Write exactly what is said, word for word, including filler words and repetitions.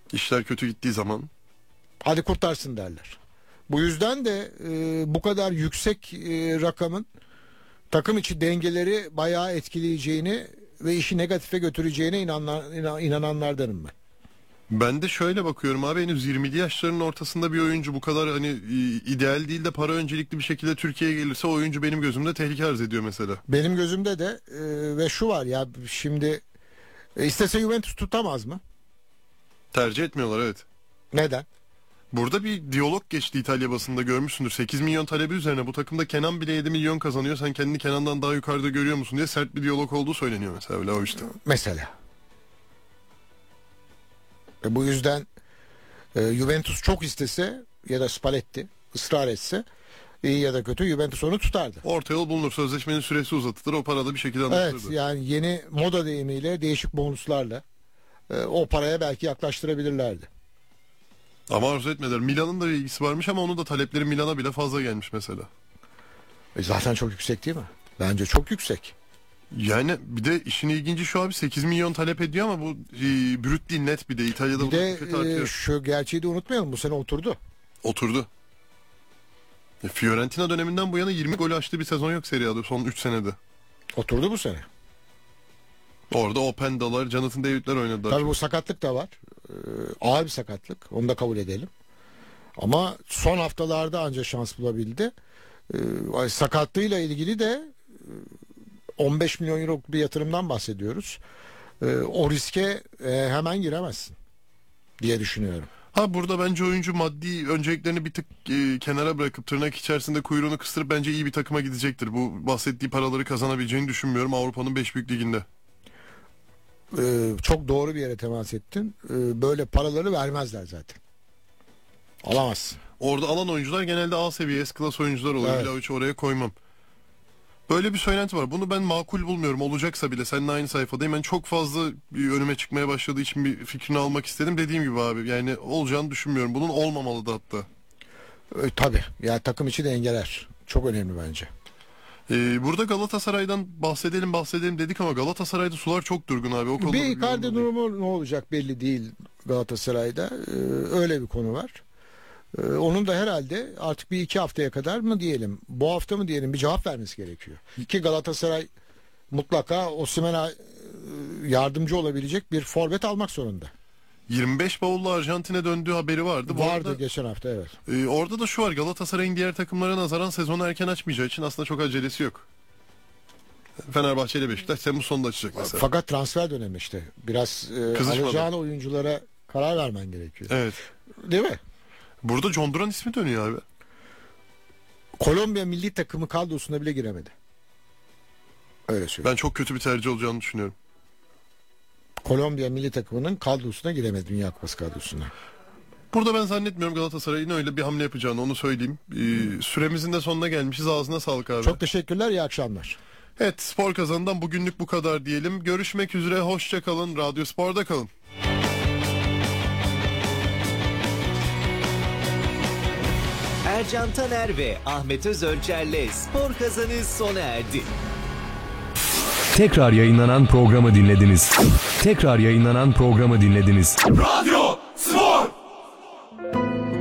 İşler kötü gittiği zaman. Hadi kurtarsın derler. Bu yüzden de e, bu kadar yüksek e, rakamın takım içi dengeleri bayağı etkileyeceğini ve işi negatife götüreceğine inanlar, inan, inananlardanım ben. Ben de şöyle bakıyorum abi, henüz yirmili yaşlarının ortasında bir oyuncu bu kadar hani ideal değil de para öncelikli bir şekilde Türkiye'ye gelirse o oyuncu benim gözümde tehlike arz ediyor mesela. Benim gözümde de e, ve şu var ya, şimdi e, istese Juventus tutamaz mı? Tercih etmiyorlar, evet. Neden? Burada bir diyalog geçti İtalya basında, görmüşsündür. sekiz milyon talebi üzerine bu takımda Kenan bile yedi milyon kazanıyor. Sen kendini Kenan'dan daha yukarıda görüyor musun diye sert bir diyalog olduğu söyleniyor mesela öyle o işte. Mesela. E, bu yüzden e, Juventus çok istese ya da Spalletti ısrar etse, iyi ya da kötü Juventus onu tutardı. Orta yol bulunur, sözleşmenin süresi uzatılır, o parada bir şekilde anlaşılırdı. Evet, yani yeni moda deyimiyle değişik bonuslarla e, o paraya belki yaklaştırabilirlerdi. Ama arzu etmediler. Milan'ın da ilgisi varmış ama onun da talepleri Milan'a bile fazla gelmiş mesela. E zaten çok yüksek değil mi? Bence çok yüksek. Yani bir de işin ilginci şu abi, sekiz milyon talep ediyor ama bu e, brüt değil, net bir de İtalya'da bir de e, şu gerçeği de unutmayalım, bu sene oturdu. Oturdu. E, Fiorentina döneminden bu yana yirmi gol açtığı bir sezon yok Serie A'da son üç senede. Oturdu bu sene. Orada Openda'lar, Jonathan David'ler oynadılar. Tabii bu sakatlık da var. Ee, ağır bir sakatlık. Onu da kabul edelim. Ama son haftalarda ancak şans bulabildi. Ee, sakatlığıyla ilgili de on beş milyon euro bir yatırımdan bahsediyoruz. Ee, o riske e, hemen giremezsin diye düşünüyorum. Ha burada bence oyuncu maddi önceliklerini bir tık e, kenara bırakıp tırnak içerisinde kuyruğunu kıstırıp bence iyi bir takıma gidecektir. Bu bahsettiği paraları kazanabileceğini düşünmüyorum Avrupa'nın beş büyük liginde. Ee, çok doğru bir yere temas ettin. Ee, böyle paraları vermezler zaten. Alamazsın. Orada alan oyuncular genelde A seviye S-Class oyuncular oluyor. Evet. Vlahovic'i oraya koymam. Böyle bir söylenti var. Bunu ben makul bulmuyorum. Olacaksa bile seninle aynı sayfadayım. Ben çok fazla önüme çıkmaya başladığı için bir fikrini almak istedim. Dediğim gibi abi, yani olacağını düşünmüyorum. Bunun olmamalı da hatta. Ee, tabii. Yani takım içi dengeler. Çok önemli bence. Ee, burada Galatasaray'dan bahsedelim bahsedelim dedik ama Galatasaray'da sular çok durgun abi. O bir Icardi durumu ne olacak belli değil Galatasaray'da. Ee, öyle bir konu var. Ee, onun da herhalde artık bir iki haftaya kadar mı diyelim, bu hafta mı diyelim, bir cevap vermesi gerekiyor. Ki Galatasaray mutlaka Osimhen'e yardımcı olabilecek bir forvet almak zorunda. yirmi beş bavulla Arjantin'e döndüğü haberi vardı. Bu Vardı arada, geçen hafta, evet. E, orada da şu var, Galatasaray'ın diğer takımlara nazaran sezonu erken açmayacağı için aslında çok acelesi yok. Fenerbahçe ile Beşiktaş Temmuz sonunda açacak mesela. Fakat transfer dönemi işte. Biraz e, alacağın oyunculara karar vermen gerekiyor. Evet. Değil mi? Burada John Duran ismi dönüyor abi. Kolombiya milli takımı kadrosuna bile giremedi. Öyle söyleyeyim. Ben çok kötü bir tercih olacağını düşünüyorum. Kolombiya milli takımının kadrosuna giremedi, Dünya Kupası kadrosuna. Burada ben zannetmiyorum Galatasaray'ın öyle bir hamle yapacağını, onu söyleyeyim. Ee, süremizin de sonuna gelmişiz. Ağzına sağlık abi. Çok teşekkürler, iyi akşamlar. Evet, Spor Kazan'dan bugünlük bu kadar diyelim. Görüşmek üzere, hoşça kalın. Radyo Spor'da kalın. Ercan Taner ve Ahmet Özölçer'le Spor Kazanı sona erdi. Tekrar yayınlanan programı dinlediniz. Tekrar yayınlanan programı dinlediniz. Radyo Spor